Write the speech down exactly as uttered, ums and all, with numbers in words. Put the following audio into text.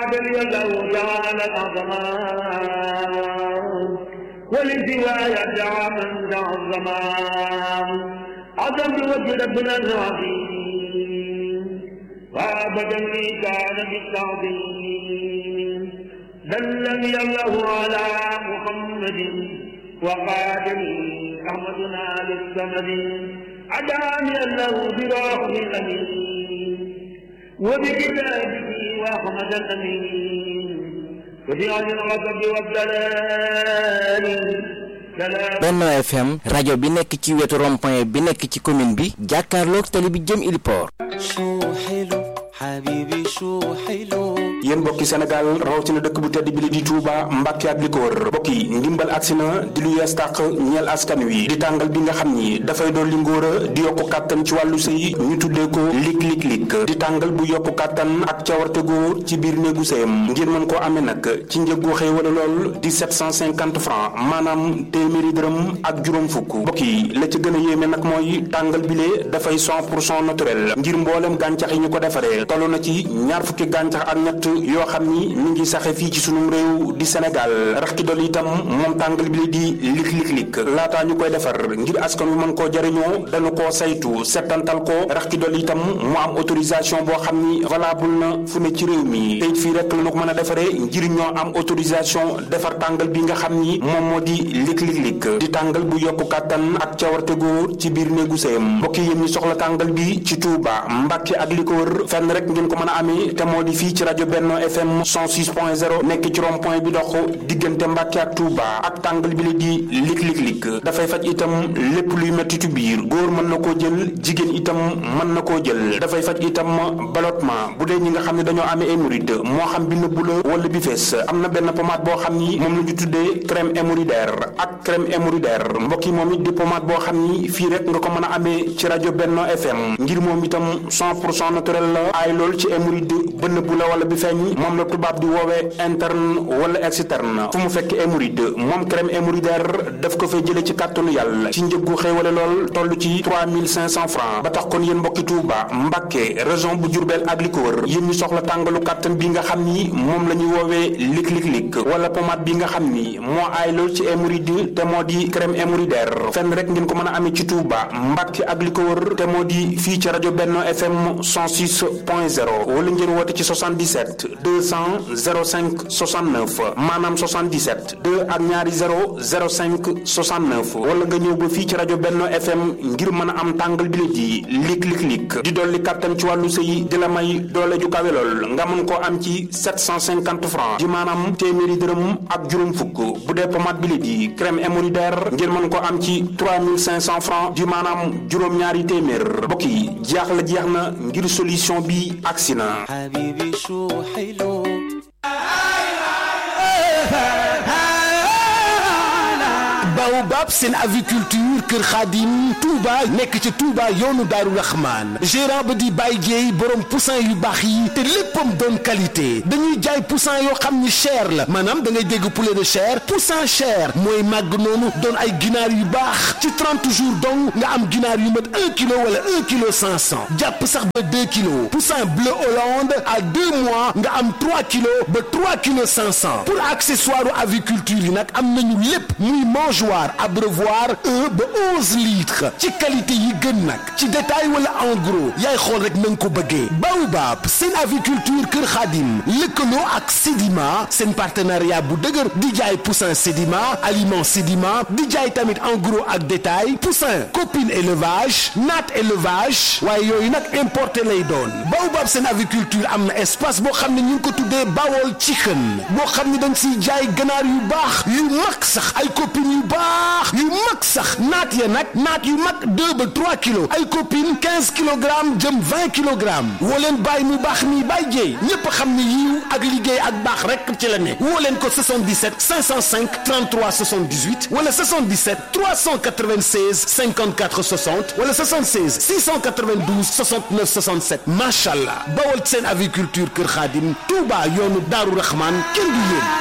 لي الله تعالى العظماء ولسواي دعا من دعا الزمان عظمت وجه ربنا العظيم وابدا لي كان بالتعظيم دلني الله على محمد وقادني أحمدنا للسمد عداني الله بروح الأمين وبكتابه وأحمد الأمين وبعن الغضب والدلال Benno F M rajo bi nekk ci wetu rond-point bi nekk ci commune bi jàkkaarloog tali bi jëm Iliport. yéen mbokki Sénégal rawatina dëkk bu tedd bi li di Touba Mbàkke ak li ko wër mbokk yi ndimbal agsi na di lu yees tàq ñeel askan wi di tàngal bi nga xam ni dafay doon li ngóora di yokku kàttan ci wàllu sëy ñu tuddee ko lik lik lik di tàngal bu yokku kàttan ak cawarte góor ci biir néegu sëyam ngir mën koo amee nag ci njëggu xëy wala lool di sept cent cinquante francs maanaam téeméeri dërëm ak juróom fukk mbokk yi la ci gën a yéeme nag mooy tàngal bi lee dafay cent pour cent naturel ngir mboolem gàncax yi ñu ko defaree toll na ci ñaar fukki gàncax ak ñett yoo xam ni mi ngi saxe fii ci sunum réew di Sénégal rax ci dolli itam moom tàngal bi di lik lik lik laataa ñu koy defar ngir askan wi mën koo jariñoo dañu koo saytu settantal ko rax ci dolli itam mu am autorisation boo xam ni valable na fu ne ci réew mi tey fii rek la ñu ko mën a defaree ngir ñoo am autorisation defar tàngal bi nga xam ni moom moo di lik lik lik di tàngal bu yokku kàttan ak cawarte góor ci biir néegu sëyam mbokk yi yéen ñi soxla tàngal bi ci Touba Mbàkke ak li ko wër fenn rek ngeen ko mën a amee te moo di fii ci rajo Benno F M cent six point zéro nekk ci rond point bi dox diggante Mbàkke ak Touba ak tàngal bi la di lik lik lik dafay faj itam lépp luy metti ci biir góor mën na koo jël jigéen itam mën na koo jël dafay faj itam ballottement bu dee ñi nga xam ne dañoo amee hémorroïde moo xam bi nëbbu la wala bi fees am na benn pommade boo xam ni moom la ñu tuddee crème hémorroïdaire ak crème hémorroïdaire mbokk yi moom it di pommade boo xam ni fii rek nga ko mën a amee ci rajo Benno F M ngir moom itam cent pour cent naturel la ay lool ci hémorroïde ba nëbbu la wala bi feeñ moom la tubaab di woowee interne wala externe fu mu fekk hémorroïde moom crème hémorroïdaire daf ko fay jëlee ci kàttanu yàlla ci njëggu xéewale lool toll ci trois mille cinq cents francs ba tax kon yéen mbokki Touba Mbàkke région bu Diourbel ak li ko wër yéen ñu soxla tàngalu kàttan bi nga xam ni moom la ñuy woowee lik lik lik wala pommade bi nga xam ni moo aay lool ci hémorroïde te moo di crème hémorroïdaire fenn rek ngeen ko mën a amee ci Touba Mbàkke ak li ko wër te moo di fii ci rajo Benno F M cent six point zéro wala ngeen woote ci soixante-dix-sept deux cents zéro cinq soixante-neuf maanaam soixante-dix-sept deux ak ñaari zéro zéro cinq soixante-neuf wala nga ñëw ba fii ci rajo Benno F M ngir mën a am tàngal bi la di lik lik lik di dolli kàttan ci wàllu sëy di la may doole ju kawe lool nga mën koo am ci sept cent cinquante francs di maanaam téeméeri dërëm ak juróom fukk bu dee pommade bi la di crème hémorroïdaire ngir mën koo am ci trois mille cinq cents francs di maanaam juróom-ñaari téeméer mbokk yi jeex la jeex na ngir solution bi agsi na Baobab seen aviculture Kër Khadim Touba nekk ci Touba yoonu Daaru Rahman gérant ba di Baye Dieye borom poussin yu baax yi te léppam doon qualité dañuy jaay poussin yoo xam ni cher la maanaam da ngay dégg poulet de chair poussin cher mooy màgg noonu doon ay ginaar yu baax ci trente jours donc nga am ginaar yu mat un kilo wala un kilo cinq cent jàpp sax ba deux kilos poussin bleu Hollande à deux mois nga am trois kilos ba trois kilos cinq cent pour accessoire aviculture yi nag am nañu lépp muy mangeoire abreuvoir un ba onze litres ci qualité yi gën nag ci détail wala en gros yaay xool rek na nga ko bëggee Baobab seen aviculture Kër Khadim lëkkaloo ak Sedima seen partenariat bu dëgër di jaay poussin Sedima aliment Sedima di jaay tamit en gros ak détail poussin copine élevage naat élevage waaye yooyu nag importé lay doon Baobab seen aviculture am na espace boo xam ne ñu ngi ko tuddee Bawol Chicken boo xam ne dañ siy jaay ganaar yu baax yu mag sax ay copines yu baax yu mag sax naat ya nag naat yu mag deux ba trois kilos ay copines quinze kilogrammes jëm vingt kilogrammes woo leen bàyyi mu baax mi bàyyi jéey ñépp xam ne yiw ak liggéey ak baax rek ci la ne woo leen ko soixante-dix-sept cinq cent cinq trente-trois soixante-dix-huit wala soixante-dix-sept trois cent quatre-vingt-seize cinquante-quatre soixante wala soixante-seize six cent quatre-vingt-douze soixante-neuf soixante-sept macha allah bawal seen aviculture Kër Khadim Touba yoonu Daaru Rahman kenn du yéen